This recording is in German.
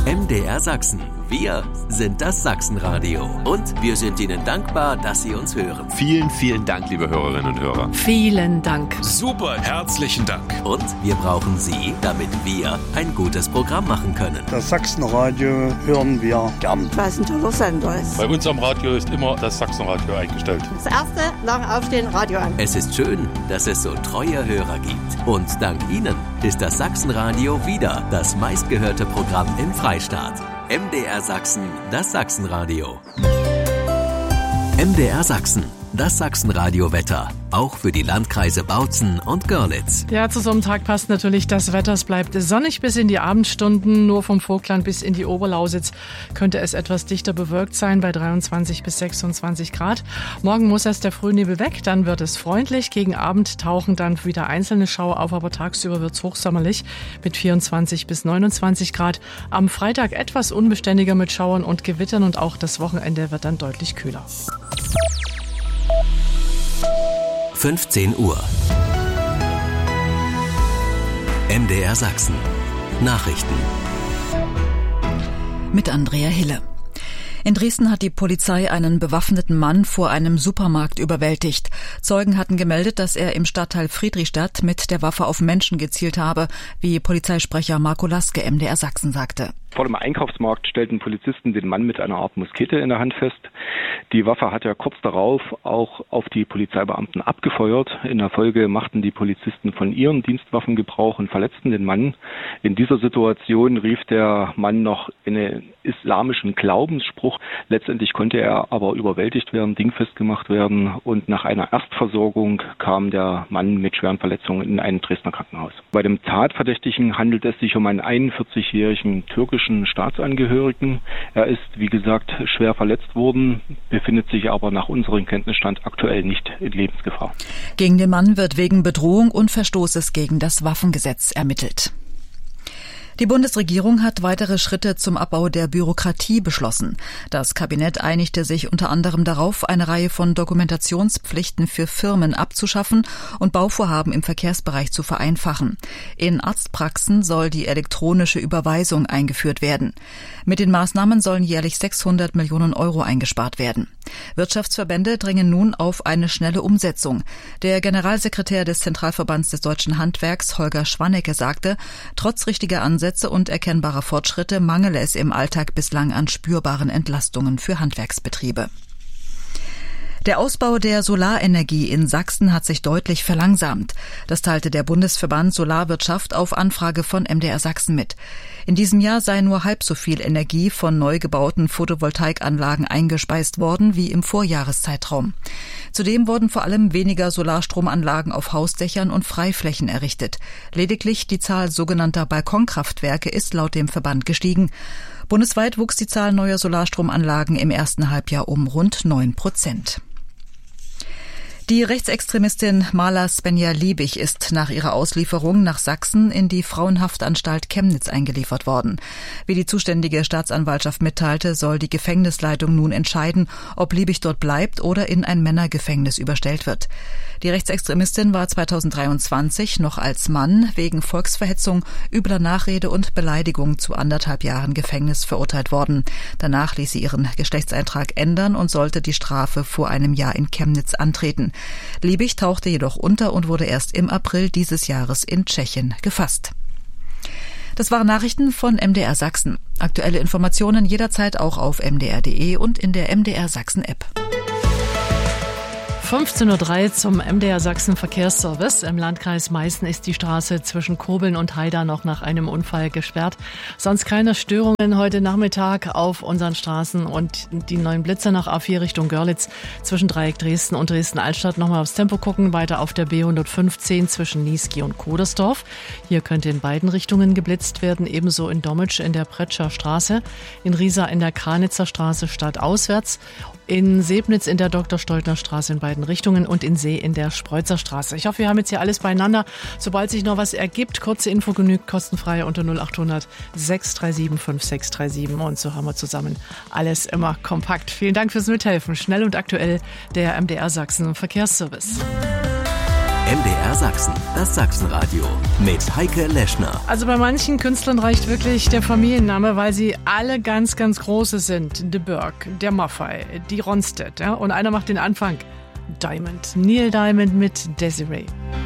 MDR Sachsen. Wir sind das Sachsenradio. Und wir sind Ihnen dankbar, dass Sie uns hören. Vielen, vielen Dank, liebe Hörerinnen und Hörer. Vielen Dank. Super, herzlichen Dank. Und wir brauchen Sie, damit wir ein gutes Programm machen können. Das Sachsenradio hören wir gern. Weil es ein toller Sender ist. Bei uns am Radio ist immer das Sachsenradio eingestellt. Das erste nach Aufstehen Radio an. Es ist schön, dass es so treue Hörer gibt. Und dank Ihnen ist das Sachsenradio wieder das meistgehörte Programm im Freistaat. MDR Sachsen, das Sachsenradio. MDR Sachsen, das Sachsenradio-Wetter. Auch für die Landkreise Bautzen und Görlitz. Ja, zu so einem Tag passt natürlich das Wetter. Es bleibt sonnig bis in die Abendstunden. Nur vom Vogtland bis in die Oberlausitz könnte es etwas dichter bewölkt sein, bei 23 bis 26 Grad. Morgen muss erst der Frühnebel weg, dann wird es freundlich. Gegen Abend tauchen dann wieder einzelne Schauer auf, aber tagsüber wird es hochsommerlich mit 24 bis 29 Grad. Am Freitag etwas unbeständiger mit Schauern und Gewittern und auch das Wochenende wird dann deutlich kühler. 15 Uhr. MDR Sachsen. Nachrichten. Mit Andrea Hille. In Dresden hat die Polizei einen bewaffneten Mann vor einem Supermarkt überwältigt. Zeugen hatten gemeldet, dass er im Stadtteil Friedrichstadt mit der Waffe auf Menschen gezielt habe, wie Polizeisprecher Marco Laske MDR Sachsen sagte. Vor dem Einkaufsmarkt stellten Polizisten den Mann mit einer Art Muskete in der Hand fest. Die Waffe hat er kurz darauf auch auf die Polizeibeamten abgefeuert. In der Folge machten die Polizisten von ihren Dienstwaffen Gebrauch und verletzten den Mann. In dieser Situation rief der Mann noch einen islamischen Glaubensspruch. Letztendlich konnte er aber überwältigt werden, dingfest gemacht werden und nach einer Erstversorgung kam der Mann mit schweren Verletzungen in ein Dresdner Krankenhaus. Bei dem Tatverdächtigen handelt es sich um einen 41-jährigen türkischen Staatsangehörigen. Er ist, wie gesagt, schwer verletzt worden, befindet sich aber nach unserem Kenntnisstand aktuell nicht in Lebensgefahr. Gegen den Mann wird wegen Bedrohung und Verstoßes gegen das Waffengesetz ermittelt. Die Bundesregierung hat weitere Schritte zum Abbau der Bürokratie beschlossen. Das Kabinett einigte sich unter anderem darauf, eine Reihe von Dokumentationspflichten für Firmen abzuschaffen und Bauvorhaben im Verkehrsbereich zu vereinfachen. In Arztpraxen soll die elektronische Überweisung eingeführt werden. Mit den Maßnahmen sollen jährlich 600 Millionen Euro eingespart werden. Wirtschaftsverbände drängen nun auf eine schnelle Umsetzung. Der Generalsekretär des Zentralverbands des Deutschen Handwerks, Holger Schwannecke, sagte, trotz richtiger Ansätze und erkennbarer Fortschritte mangele es im Alltag bislang an spürbaren Entlastungen für Handwerksbetriebe. Der Ausbau der Solarenergie in Sachsen hat sich deutlich verlangsamt. Das teilte der Bundesverband Solarwirtschaft auf Anfrage von MDR Sachsen mit. In diesem Jahr sei nur halb so viel Energie von neu gebauten Photovoltaikanlagen eingespeist worden wie im Vorjahreszeitraum. Zudem wurden vor allem weniger Solarstromanlagen auf Hausdächern und Freiflächen errichtet. Lediglich die Zahl sogenannter Balkonkraftwerke ist laut dem Verband gestiegen. Bundesweit wuchs die Zahl neuer Solarstromanlagen im ersten Halbjahr um rund 9%. Die Rechtsextremistin Mala Svenja-Liebig ist nach ihrer Auslieferung nach Sachsen in die Frauenhaftanstalt Chemnitz eingeliefert worden. Wie die zuständige Staatsanwaltschaft mitteilte, soll die Gefängnisleitung nun entscheiden, ob Liebig dort bleibt oder in ein Männergefängnis überstellt wird. Die Rechtsextremistin war 2023 noch als Mann wegen Volksverhetzung, übler Nachrede und Beleidigung zu 1,5 Jahren Gefängnis verurteilt worden. Danach ließ sie ihren Geschlechtseintrag ändern und sollte die Strafe vor einem Jahr in Chemnitz antreten. Liebig tauchte jedoch unter und wurde erst im April dieses Jahres in Tschechien gefasst. Das waren Nachrichten von MDR Sachsen. Aktuelle Informationen jederzeit auch auf mdr.de und in der MDR Sachsen App. 15:03 Uhr zum MDR Sachsen Verkehrsservice. Im Landkreis Meißen ist die Straße zwischen Kobeln und Haida noch nach einem Unfall gesperrt. Sonst keine Störungen heute Nachmittag auf unseren Straßen und die neuen Blitzer nach A4 Richtung Görlitz zwischen Dreieck Dresden und Dresden-Altstadt. Nochmal aufs Tempo gucken, weiter auf der B115 zwischen Niesky und Kodersdorf. Hier könnte in beiden Richtungen geblitzt werden, ebenso in Dommitsch in der Pretscher Straße, in Riesa in der Kranitzer Straße stadtauswärts, in Sebnitz in der Dr.-Steutner-Straße in beiden Richtungen und in See in der Spreuzerstraße. Ich hoffe, wir haben jetzt hier alles beieinander. Sobald sich noch was ergibt, kurze Info genügt, kostenfrei unter 0800 637 5637. Und so haben wir zusammen alles immer kompakt. Vielen Dank fürs Mithelfen. Schnell und aktuell der MDR Sachsen Verkehrsservice. MDR Sachsen, das Sachsenradio mit Heike Leschner. Also bei manchen Künstlern reicht wirklich der Familienname, weil sie alle ganz, ganz große sind. De Burgh, der Maffay, die Ronstedt. Ja? Und einer macht den Anfang. Diamond, Neil Diamond mit Desiree.